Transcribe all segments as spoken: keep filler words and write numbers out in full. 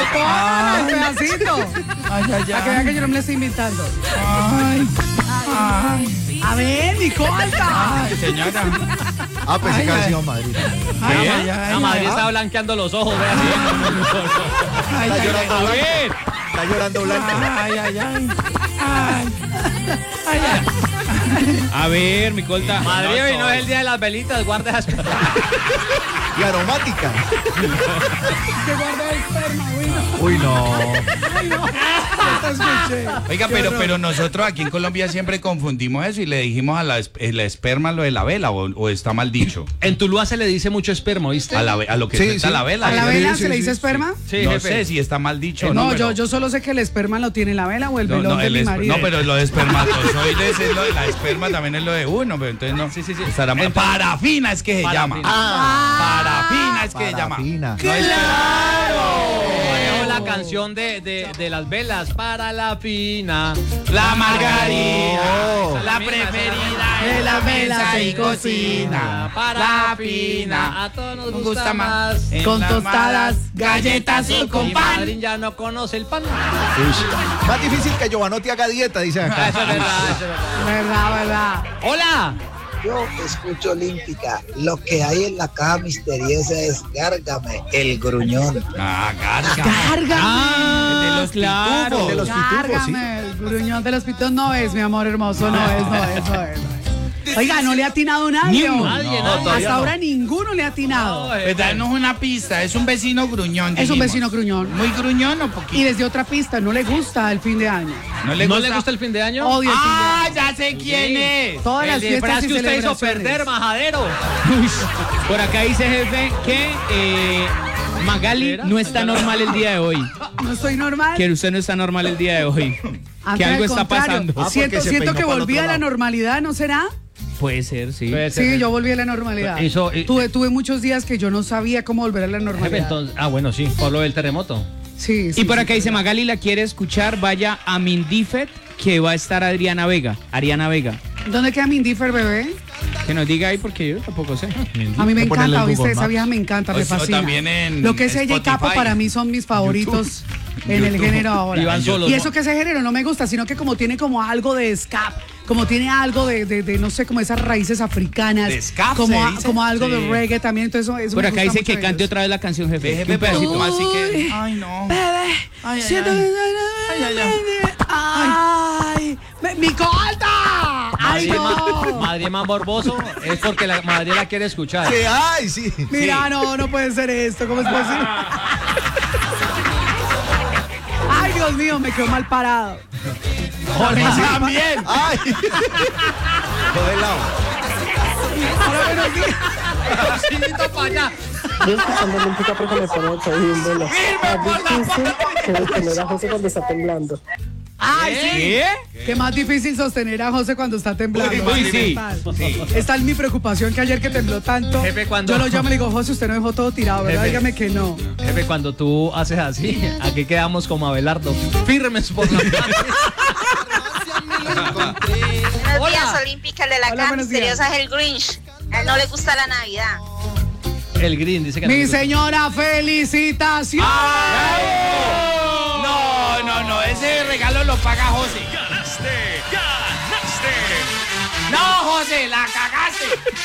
póngala el pedacito. Ay, ay, Para que vean que yo no me lo estoy inventando. Ay, ay, A ver, Nicolta. ay, señora. Ah, pensé que había sido Madrid. Ay, ay, ay, La Madrid ay, está blanqueando los ojos, vea. ay, Está ay, llorando A blanco. ver. Está llorando blanco. ay, ay, ay, ay, ay, ay. A ver, mi colta. Madrid, hoy no es el día de las velitas, guarda esas. Y aromática. Que guarda el esperma, güey. Uy, no. Ay, no. Ya te escuché. Oiga, Qué pero, horror. pero nosotros aquí en Colombia siempre confundimos eso y le dijimos a la, es- el esperma lo de la vela, o, o está mal dicho. En Tuluá se le dice mucho esperma, ¿viste? A, la, ve- a lo que Sí, suelta sí. la vela. ¿A la Sí, vela sí, se le sí, dice sí. esperma? Sí, no jefe. sé si está mal dicho o No, no. yo, pero- yo solo sé que el esperma lo tiene la vela o el No, velón no, de el mi esper- marido. no, pero lo de espermatozoides es lo de la esperma también es lo de uno, pero entonces no. Sí, sí, sí. Estará mal. Entonces- Parafina es que se Parafina. llama. Ah, Parafina es que se llama. parafina. Manejo la canción de, de, de las velas para la fina. La margarina, Oh. la preferida de es la la mesa mesa y y cocina. Para La fina. A fina, todos nos nos gusta, gusta más. más. En Con la tostadas, mala, galletas y con Y pan. Madrid ya no conoce el pan. Uy. Más difícil que Giovanotti haga dieta, dicen Ah, acá. eso es verdad, eso es verdad. Verdad, verdad. Hola. Yo escucho Olímpica. Lo que hay en la caja misteriosa es Gárgame, el gruñón. Ah, garga. Cárgame. Ah, El de los claro. pitufos. De los pitufos, sí. Cárgame. El gruñón de los pitufos no es, mi amor hermoso. No es, no es, no es. Oiga, no le ha atinado nadie. Ni uno. Nadie, No, nadie. Hasta Hasta ahora ninguno le ha atinado. Pues danos una pista, es un vecino gruñón. Es un dijimos. vecino gruñón. ¿Muy gruñón o Y poquito? desde otra pista, no le gusta el fin de año. ¿No le ¿No gusta? le gusta el fin de año? Odio el fin de ¡Ah, año. ya sé quién es! Todas El las fiestas disfraz y que usted hizo celebraciones. perder, majadero. Por acá dice jefe que eh, Magali no está normal el día de hoy. No estoy normal. Que usted no está normal el día de hoy. Antes, Que algo al está contrario. pasando. Ah, porque Siento, se siento peinó que para el volví otro a la lado. normalidad, ¿no será? Puede ser, sí. Puede ser. Sí, yo volví a la normalidad. Hizo- y- tuve, tuve muchos días que yo no sabía cómo volver a la Jefe, normalidad. entonces, ah, bueno, sí, por lo del terremoto. Sí, sí, Y por sí, acá dice Magali la quiere escuchar, vaya a Mindifet, que va a estar Adriana Vega. Ariana Vega. ¿Dónde queda Mindifer, bebé? Que nos diga ahí porque yo tampoco sé. A mí me Hay que ponerle encanta, el ¿viste? Google Esa Maps. vieja me encanta, me O- o fascina. también en Lo que es ella y Spotify. Capo para mí son mis favoritos en el YouTube. género ahora. Y van solos, Y ¿no? eso que ese género no me gusta, sino que como tiene como algo de ska, como tiene algo de, de, de, no sé, como esas raíces africanas. ¿De ska como, se a- dice? como algo Sí. de reggae también, entonces eso, eso Por me acá gusta dice mucho que de cante ellos. otra vez la canción, jefe. Déjeme Un pedacito pedacito más. así que. Uy. Ay, no. Bebé, Ay, ay, siento- ay. ay, Ay, ay, ay, me- mi colta. Ay, Madrid, ma- no. Madrid más morboso es porque la Madrid la quiere escuchar. ¿Qué hay? Sí. Mira, no, no puede ser esto, ¿cómo es posible? Ay, Dios mío, me quedo mal parado. Jorge también. ¡Ay! Joder, lado. Ahora, buenos días. Auxilito para allá. Yo escuchando Olímpica porque me pone ocho bien bueno. por la Más difícil que detener a José cuando está temblando. Ay, sí. ¿Qué? Qué más difícil sostener a José cuando está temblando. Uy, uy, sí. Total. Esta es mi preocupación, que ayer que tembló tanto, Jefe, cuando- yo lo llamo y le digo, José, usted no dejó todo tirado, ¿verdad? Jefe. Dígame que no. Jefe, cuando tú haces así, aquí quedamos como Abelardo. Firmes por la mano. Buenos Hola. días, Olímpica. El de la Hola, caja buenos días. misteriosa es el Grinch. A él no le gusta la Navidad. El Green dice que no Mi le gusta. señora, felicitaciones. No, no, no, ese regalo lo paga José. ¡Ganaste! ¡Ganaste! No, José, la cagaste.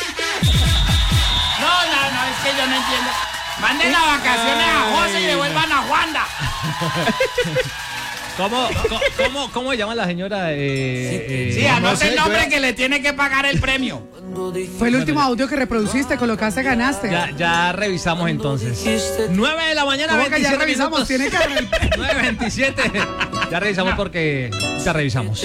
No, no, no, es que yo no entiendo. Manden las vacaciones a José y devuelvan a Juanda. ¿Cómo, cómo, cómo, cómo llama la señora? Eh, eh, Sí, anote sé, el yo nombre ya- que le tiene que pagar el premio. Fue el último audio que reproduciste, colocaste, ganaste. Ya, ya revisamos entonces. nueve de la mañana, ¿Cómo que ya veintisiete revisamos? minutos. Tiene que haber el- nueve veintisiete. Ya revisamos porque ya revisamos.